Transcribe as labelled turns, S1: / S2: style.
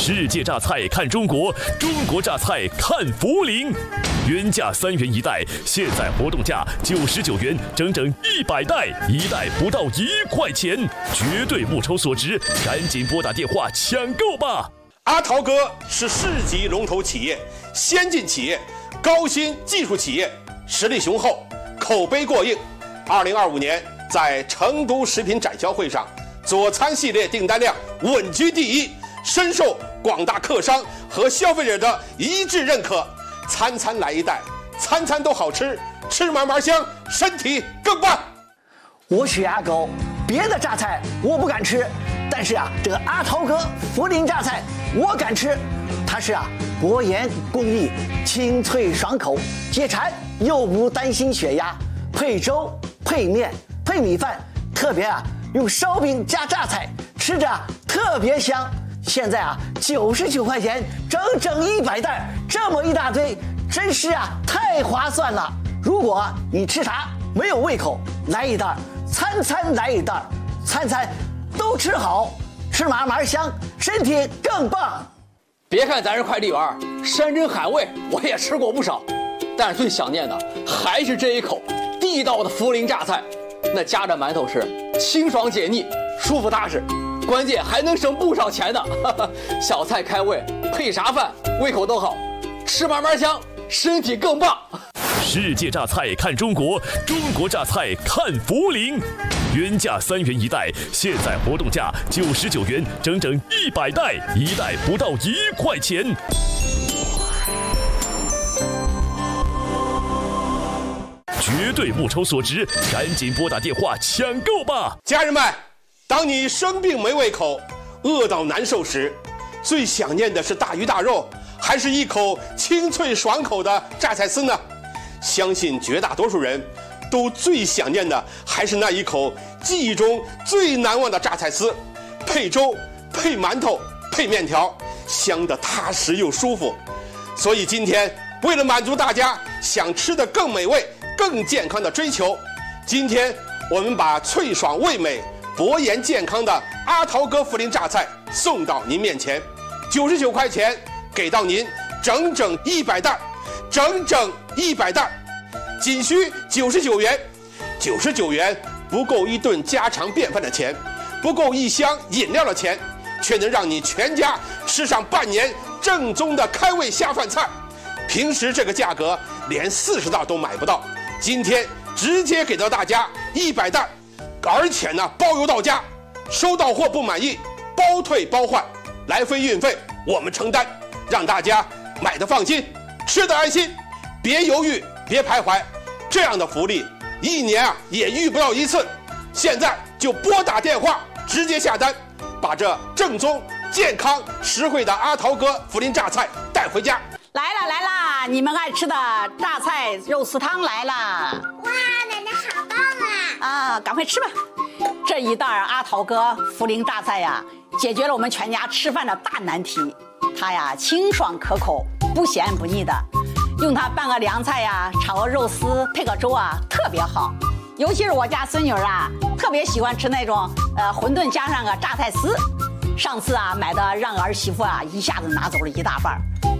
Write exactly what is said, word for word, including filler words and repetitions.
S1: 世界榨菜看中国，中国榨菜看涪陵。原价三元一袋，现在活动价九十九元，整整一百袋，一袋不到一块钱，绝对物超所值，赶紧拨打电话抢购吧！
S2: 阿陶哥是市级龙头企业、先进企业、高新技术企业，实力雄厚，口碑过硬。二零二五年在成都食品展销会上，佐餐系列订单量稳居第一，深受广大客商和消费者的一致认可。餐餐来一袋，餐餐都好吃，吃嘛嘛香，身体更棒。
S3: 我血压高，别的榨菜我不敢吃，但是啊，这个阿陶哥涪陵榨菜我敢吃。它是啊薄盐工艺，清脆爽口，解馋又不担心血压。配粥、配面、配米饭，特别啊用烧饼加榨菜，吃着啊特别香。现在啊九十九块钱，整整一百袋，这么一大堆，真是啊太划算了。如果你吃啥没有胃口，来一袋，餐餐来一袋，餐餐都吃好，吃嘛嘛香，身体更棒。
S4: 别看咱是快递员，山珍海味我也吃过不少，但是最想念的还是这一口地道的涪陵榨菜。那夹着馒头吃，清爽解腻，舒服踏实，关键还能省不少钱呢。小菜开胃，配啥饭胃口都好，吃嘛嘛香，身体更棒。
S1: 世界榨菜看中国，中国榨菜看涪陵。原价三元一袋，现在活动价九十九元，整整一百袋，一袋不到一块钱。绝对物超所值，赶紧拨打电话抢购吧！
S2: 家人们，当你生病没胃口、饿到难受时，最想念的是大鱼大肉，还是一口清脆爽口的榨菜丝呢？相信绝大多数人都最想念的还是那一口记忆中最难忘的榨菜丝，配粥、配馒头、配面条，香得踏实又舒服。所以今天为了满足大家想吃的更美味、更健康的追求，今天我们把脆爽味美、薄盐健康的阿陶哥涪陵榨菜送到您面前，九十九块钱给到您整整一百袋，整整一百袋，仅需九十九元。九十九元不够一顿家常便饭的钱，不够一箱饮料的钱，却能让你全家吃上半年正宗的开胃下饭菜。平时这个价格连四十袋都买不到，今天直接给到大家一百袋，而且呢包邮到家，收到货不满意包退包换，来回运费我们承担，让大家买的放心，吃的安心，别犹豫别徘徊，这样的福利一年啊也遇不到一次。现在就拨打电话直接下单，把这正宗健康实惠的阿陶哥涪陵榨菜带回家。
S5: 来了来了，你们爱吃的榨菜肉丝汤来了！
S6: 哇，奶奶好棒啊！
S5: 啊，赶快吃吧！这一袋阿陶哥涪陵榨菜呀，解决了我们全家吃饭的大难题。它呀清爽可口，不咸不腻的，用它拌个凉菜呀，炒个肉丝，配个粥啊，特别好。尤其是我家孙女啊，特别喜欢吃那种呃馄饨加上个榨菜丝。上次啊买的，让儿媳妇啊一下子拿走了一大半。